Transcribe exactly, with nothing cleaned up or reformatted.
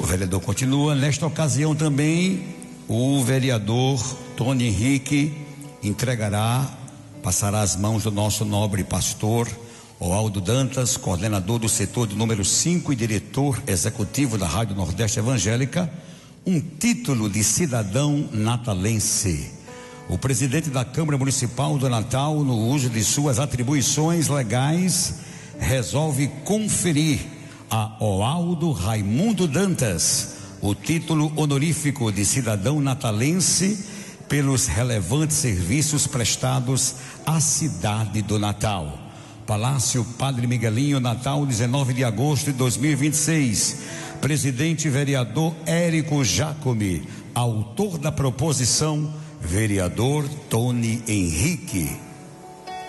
O vereador continua. Nesta ocasião também, o vereador Tony Henrique entregará, passará as mãos do nosso nobre pastor Oaldo Dantas, coordenador do setor de número cinco e diretor executivo da Rádio Nordeste Evangélica, um título de cidadão natalense. O presidente da Câmara Municipal do Natal, no uso de suas atribuições legais, resolve conferir a Oaldo Raimundo Dantas o título honorífico de cidadão natalense pelos relevantes serviços prestados à cidade do Natal. Palácio Padre Miguelinho, Natal, dezenove de agosto de dois mil e vinte e seis. Presidente vereador Érico Jacome. Autor da proposição, vereador Tony Henrique.